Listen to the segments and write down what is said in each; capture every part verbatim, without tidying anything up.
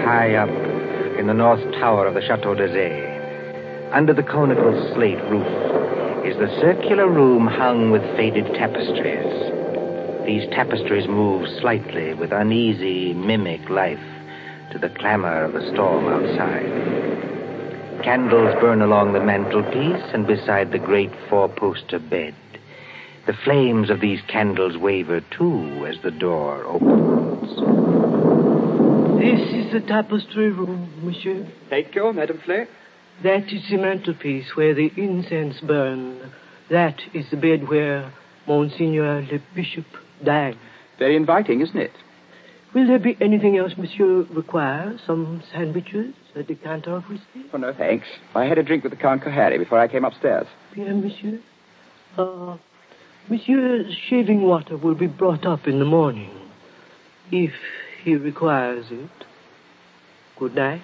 high up in the north tower of the Chateau d'Azay, under the conical slate roof, is the circular room hung with faded tapestries. These tapestries move slightly with uneasy, mimic life to the clamor of the storm outside. Candles burn along the mantelpiece and beside the great four-poster bed. The flames of these candles waver, too, as the door opens. This is the tapestry room, monsieur. Thank you, Madame Flay. That is the mantelpiece where the incense burned. That is the bed where Monseigneur le Bishop died. Very inviting, isn't it? Will there be anything else monsieur requires? Some sandwiches? A decanter of whiskey? Oh, no, thanks. I had a drink with the Count Cohary before I came upstairs. Bien, monsieur. Uh, Monsieur's shaving water will be brought up in the morning, if he requires it. Good night.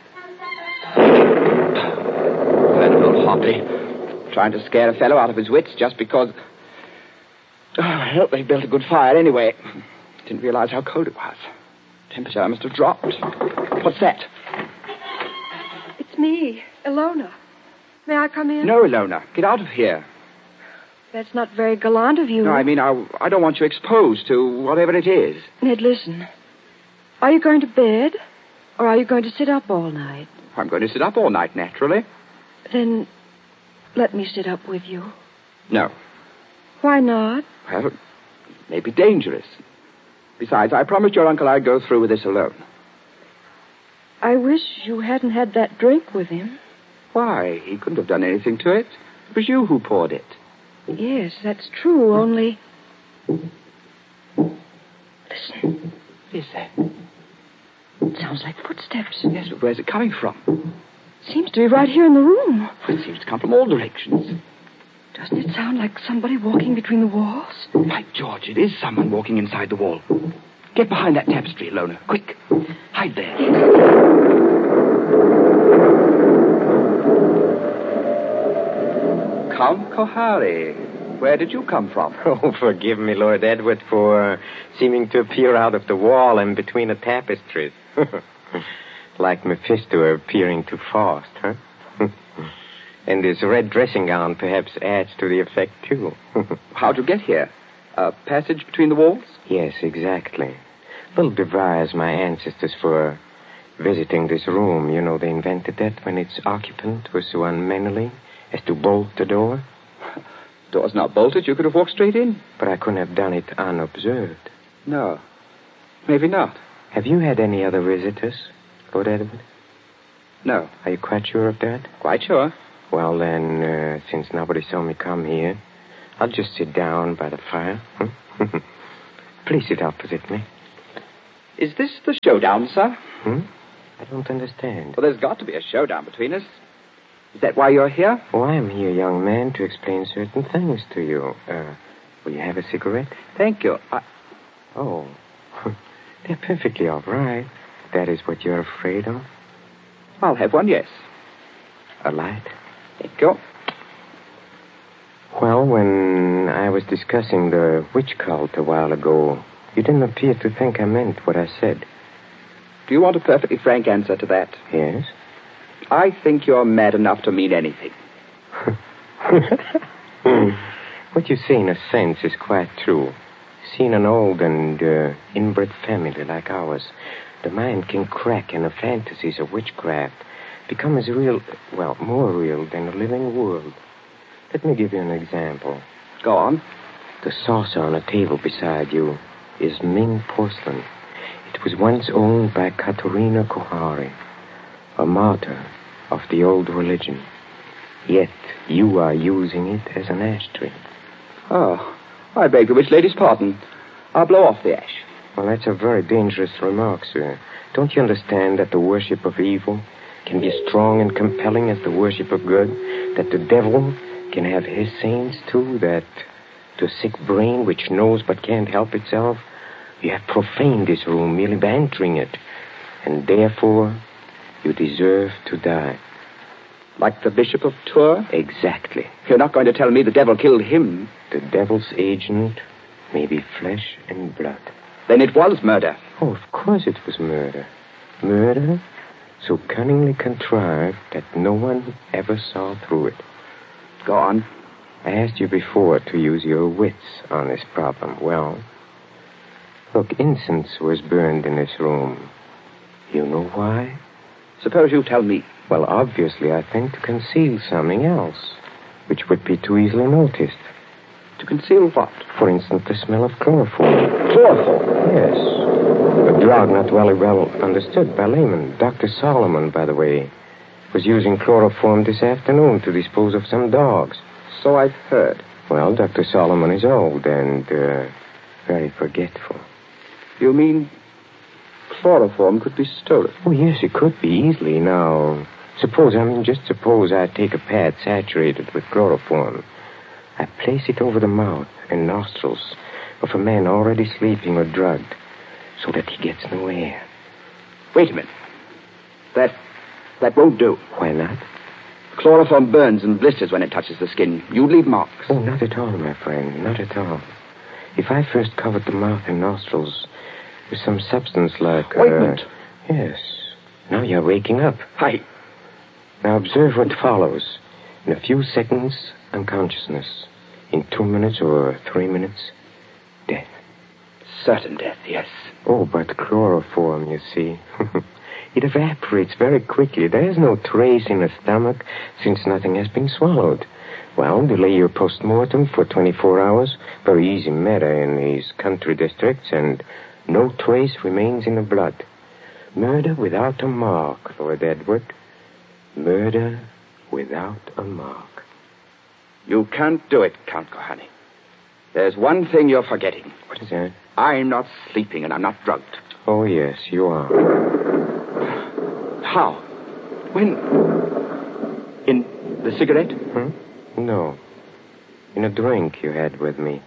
Infernal Hoppy. Trying to scare a fellow out of his wits just because... Oh, I hope they built a good fire anyway. Didn't realize how cold it was. Temperature must have dropped. What's that? It's me, Ilona. May I come in? No, Ilona. Get out of here. That's not very gallant of you. No, I mean, I, I don't want you exposed to whatever it is. Ned, listen. Are you going to bed? Or are you going to sit up all night? I'm going to sit up all night, naturally. Then let me sit up with you. No. Why not? Well, it may be dangerous. Besides, I promised your uncle I'd go through with this alone. I wish you hadn't had that drink with him. Why? He couldn't have done anything to it. It was you who poured it. Yes, that's true, only... Listen. What is that? It sounds like footsteps. Yes, but where's it coming from? Seems to be right here in the room. It seems to come from all directions. Doesn't it sound like somebody walking between the walls? By George, it is someone walking inside the wall. Get behind that tapestry, Ilona. Quick. Hide there. Count Cohary, where did you come from? Oh, forgive me, Lord Edward, for uh, seeming to appear out of the wall and between the tapestries. Like Mephisto appearing to Faust, huh? And this red dressing gown perhaps adds to the effect, too. How'd you get here? A passage between the walls? Yes, exactly. Little device my ancestors for visiting this room. You know, they invented that when its occupant was so unmannerly as to bolt the door. Door's not bolted. You could have walked straight in. But I couldn't have done it unobserved. No. Maybe not. Have you had any other visitors, Lord Edward? No. Are you quite sure of that? Quite sure. Well, then, uh, since nobody saw me come here, I'll just sit down by the fire. Please sit opposite me. Is this the showdown, sir? Hmm? I don't understand. Well, there's got to be a showdown between us. Is that why you're here? Oh, I'm here, young man, to explain certain things to you. Uh, will you have a cigarette? Thank you. I... Oh, they're perfectly all right. That is what you're afraid of? I'll have one, yes. A light? Thank you. Well, when I was discussing the witch cult a while ago, you didn't appear to think I meant what I said. Do you want a perfectly frank answer to that? Yes. I think you're mad enough to mean anything. What you say, in a sense, is quite true. See, in an old and uh, inbred family like ours, the mind can crack and the fantasies of witchcraft become as real, well, more real than the living world. Let me give you an example. Go on. The saucer on a table beside you is Ming porcelain. It was once owned by Caterina Cohary, a martyr of the old religion. Yet you are using it as an ashtray. Oh, I beg the witch lady's pardon. I'll blow off the ash. Well, that's a very dangerous remark, sir. Don't you understand that the worship of evil can be as strong and compelling as the worship of good? That the devil can have his saints, too? That to a sick brain which knows but can't help itself, you have profaned this room merely by entering it. And therefore, you deserve to die. Like the Bishop of Tours? Exactly. You're not going to tell me the devil killed him? The devil's agent may be flesh and blood. Then it was murder. Oh, of course it was murder. Murder so cunningly contrived that no one ever saw through it. Go on. I asked you before to use your wits on this problem. Well, look, incense was burned in this room. You know why? Suppose you tell me. Well, obviously, I think to conceal something else, which would be too easily noticed. To conceal what? For instance, the smell of chloroform. Chloroform? Yes. A drug not very well understood by laymen. Doctor Solomon, by the way, was using chloroform this afternoon to dispose of some dogs. So I've heard. Well, Doctor Solomon is old and uh, very forgetful. You mean chloroform could be stolen? Oh, yes, it could be easily. Now, suppose, I mean, just suppose I take a pad saturated with chloroform. I place it over the mouth and nostrils of a man already sleeping or drugged so that he gets no air. Wait a minute. That, that won't do. Why not? Chloroform burns and blisters when it touches the skin. You leave marks. Oh, not at all, my friend, not at all. If I first covered the mouth and nostrils with some substance like... Uh, Ointment. Yes. Now you're waking up. Hi. Now observe what follows. In a few seconds, unconsciousness. In two minutes or three minutes, death. Certain death, yes. Oh, but chloroform, you see. It evaporates very quickly. There's no trace in the stomach since nothing has been swallowed. Well, delay your post-mortem for twenty-four hours. Very easy matter in these country districts, and no trace remains in the blood. Murder without a mark, Lord Edward. Murder without a mark. You can't do it, Count Kohani. There's one thing you're forgetting. What is that? I'm not sleeping and I'm not drugged. Oh, yes, you are. How? When? In the cigarette? Hmm? No. In a drink you had with me.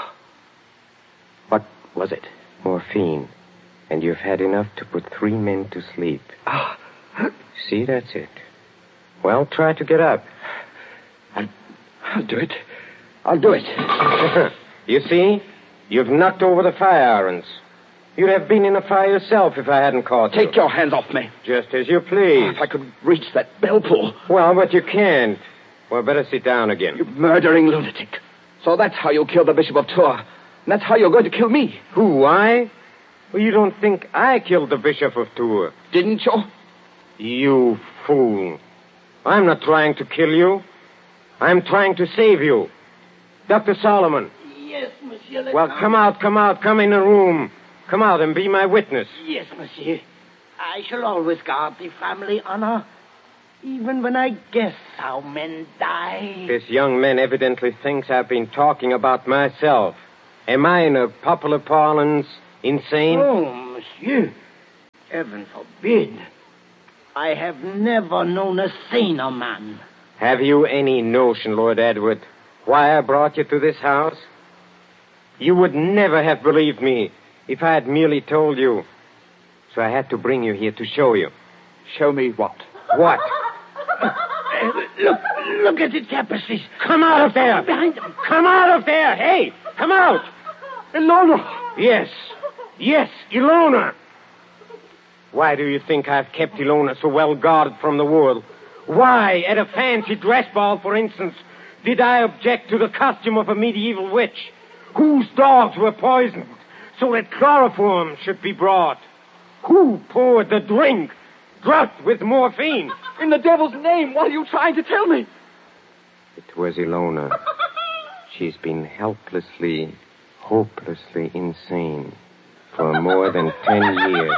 What was it? Morphine. And you've had enough to put three men to sleep. Ah. See, that's it. Well, try to get up. I'll, I'll do it. I'll do it. You see? You've knocked over the fire irons. You'd have been in the fire yourself if I hadn't caught you. Take your hands off me. Just as you please. If I could reach that bell pull. Well, but you can't. Well, better sit down again. You murdering lunatic. So that's how you killed the Bishop of Tours. And that's how you're going to kill me. Who, I? Well, you don't think I killed the Bishop of Tours? Didn't you? You fool. I'm not trying to kill you. I'm trying to save you. Doctor Solomon. Yes, monsieur. Le Well, Count. come out, come out, come in the room. Come out and be my witness. Yes, monsieur. I shall always guard the family honor, even when I guess how men die. This young man evidently thinks I've been talking about myself. Am I, in a popular parlance, insane? Oh, monsieur. Heaven forbid. I have never known a saner man. Have you any notion, Lord Edward, why I brought you to this house? You would never have believed me if I had merely told you. So I had to bring you here to show you. Show me what? What? Uh, look, look at the tapestries. Come out of there! Behind them. Come out of there! Hey, come out! Ilona. Yes, yes, Ilona. Why do you think I've kept Ilona so well guarded from the world? Why, at a fancy dress ball, for instance, did I object to the costume of a medieval witch whose dogs were poisoned so that chloroform should be brought? Who poured the drink drugged with morphine? In the devil's name, what are you trying to tell me? It was Ilona. She's been helplessly, hopelessly insane for more than ten years.